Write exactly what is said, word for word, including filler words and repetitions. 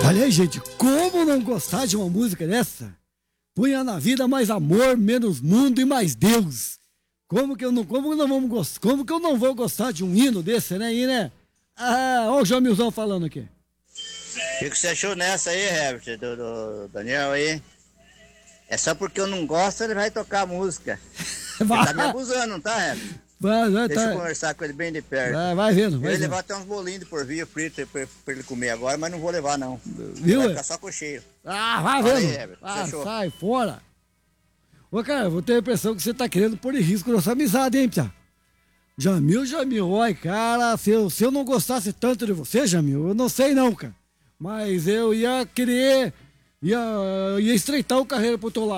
Olha aí, gente, como não gostar de uma música dessa? Punha na vida mais amor, menos mundo e mais Deus. Como que eu não, como não vamos gostar? Como que eu não vou gostar de um hino desse, né, aí, né? Ah, olha o Jamilzão falando aqui. O que você achou nessa aí, Herbert, do, do Daniel aí? É só porque eu não gosto, ele vai tocar a música. Ele tá me abusando, não tá, Herbert? Vai, vai, Deixa tá. eu conversar com ele bem de perto. Vai, vai vendo, vai Eu ia vendo. levar até uns bolinhos de porvir frito pra, pra ele comer agora, mas não vou levar, não. Viu? Vai ficar só com o cheiro. Ah, vai Fala vendo. aí, Herbert, Ah, fechou. sai fora. Ô, cara, eu vou ter a impressão que você tá querendo pôr em risco nossa amizade, hein, Pia? Jamil, Jamil, oi, cara, se eu, se eu não gostasse tanto de você, Jamil, eu não sei não, cara. Mas eu ia querer, ia, ia estreitar o carreira pro teu lado.